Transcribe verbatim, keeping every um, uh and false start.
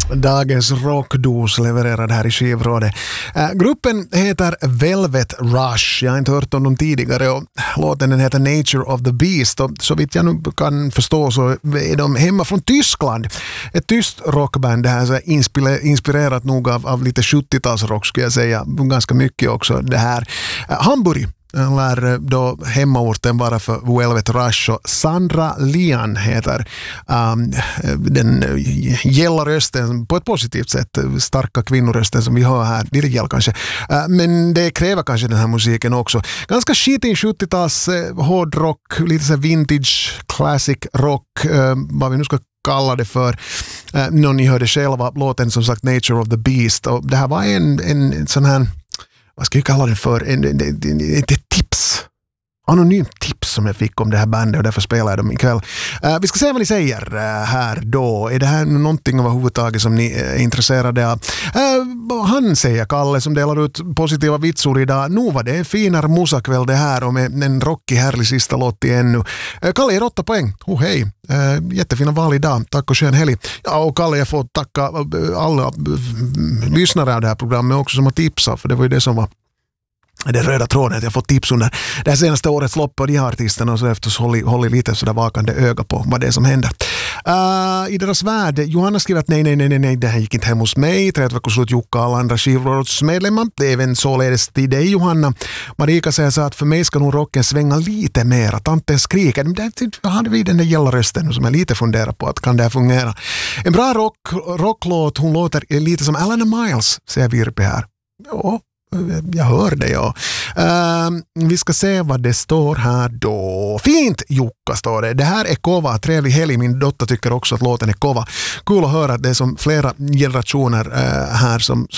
Dagens rockdos levererad här i skivrådet. Äh, gruppen heter Velvet Rush. Jag har inte hört om dem tidigare och låten den heter Nature of the Beast. Och så vitt jag nu kan förstå så är de hemma från Tyskland. Ett tyst rockband det här så inspirerat nog av, av lite sjuttiotalsrock skulle jag säga. Ganska mycket också det här. Äh, Hamburg. Han lär då hemmaorten vara för Velvet Rush och Sandra Lian heter um, den gälla rösten på ett positivt sätt, starka kvinnorösten som vi hör här, lite gäll kanske. Uh, men det kräver kanske den här musiken också. Ganska skitig sjuttio-tals uh, hårdrock, lite så vintage classic rock, uh, vad vi nu ska kalla det för. Uh, någon ni hörde själva låten som sagt Nature of the Beast och det här var en, en, en sån här vad ska jag kalla det för? Ett tips. Anonymt tips som jag fick om det här bandet och därför spelar jag dem ikväll. Uh, vi ska se vad ni säger uh, här då. Är det här någonting överhuvudtaget som ni är intresserade av? Uh, han säger Kalle som delar ut positiva vitsor idag. Nu var det finare musakväll det här och med en rockig härlig sista låt i ännu. Uh, Kalle ger åtta poäng. Oh hej. Uh, jättefina val idag. Tack och skön helg. Ja, och Kalle jag får tacka alla uh, lyssnare av det här programmet också som har tipsat för det var ju det som var det röda tråden att jag fått tips under det här senaste årets lopp och de här artisterna och så efter håller, håller lite sådär vakande öga på vad det är som händer. Uh, I deras värld, Johanna skriver att nej, nej, nej, nej, det här gick inte hem hos mig. Trätt veckor slut Jukka alla andra skivrådsmedlemmar. Även således till dig Johanna. Marika säger så att för mig ska nog rocken svänga lite mer. Tanten skriker. Där hade vi den där gälla rösten som jag lite funderar på att kan det här fungera. En bra rock, rocklåt, hon låter lite som Alana Miles, säger Virpi här. Ja. Jag hör det, ja. Uh, vi ska se vad det står här då. Fint, Jukka står det. Det här är kova. Trevlig helg. Min dotter tycker också att låten är kova. Kul att höra att det är som flera generationer uh, här som